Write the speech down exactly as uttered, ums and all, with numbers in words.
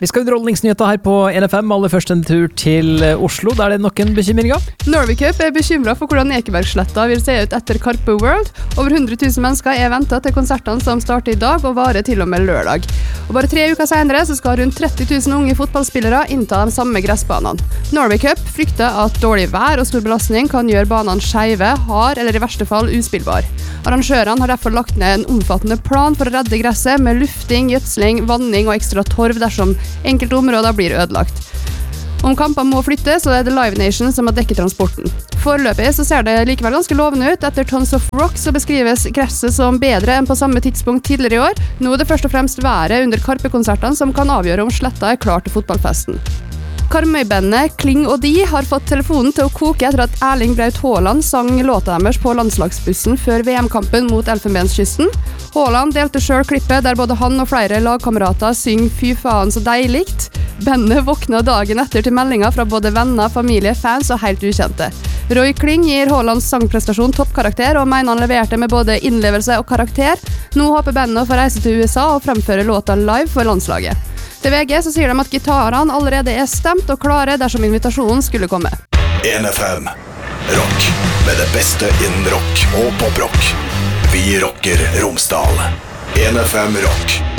Vi skal underholdningsnyheter her på N F M. Aller først en tur til Oslo, der det er noen bekymringer. Norway Cup er bekymret for hvordan Ekebergsletta vil se ut etter Karpe World. Over hundre tusen mennesker er ventet til konsertene som starter i dag og varer til og med lørdag. Og bare tre uker senere så skal rundt tretti tusen unge fotballspillere innta de samme gressbanene. Norway Cup frykter at dårlig vær og stor belastning kan gjøre banene skeive, hard eller i verste fall uspillbar. Arrangørene har derfor lagt ned en omfattende plan for å redde gresset med lufting, gjødsling, vanning og ekstra torv dersom enkelte områder blir ødelagt. Om kampene må flytte, så er det Live Nation som har dekket transporten. Foreløpig så ser det likevel ganske lovende ut. Etter Tons of Rock så beskrives gresset som bedre enn på samme tidspunkt tidligere i år. Nå er det først og fremst været under Karpe-konsertene som kan avgjøre om sletta er klar til fotballfesten. Karmøy-bandet Kling og De har fått telefonen til å koke etter at Erling Braut Haaland sang låta deres på landslagsbussen før V M-kampen mot Elfenbenskysten. Haaland delte selv klippet der både han og flere lagkamerater synger «Fy faen så deiligt». Bandet våkna dagen etter til meldinger fra både venner, familie, fans og helt ukjente. Roy Kling gir Haalands sangprestasjon toppkarakter og mener han leverte med både innlevelse og karakter. Nå håper bandet å få reise til U S A og fremføre låta live for landslaget. Til V G så sier de at gitarene allerede er stemt og klare dersom invitasjonen skulle komme. N F M Rock med det beste innen rock og poprock. Vi rocker Romsdal. N F M Rock.